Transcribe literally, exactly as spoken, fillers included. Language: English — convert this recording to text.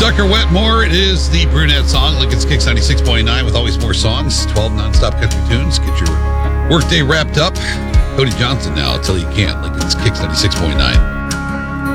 Tucker Wetmore, it is the Brunette song. Lincoln's Kicks ninety-six point nine with always more songs. twelve nonstop country tunes. Get your workday wrapped up. Cody Johnson now, I'll tell you can't. Lincoln's Kicks ninety-six point nine.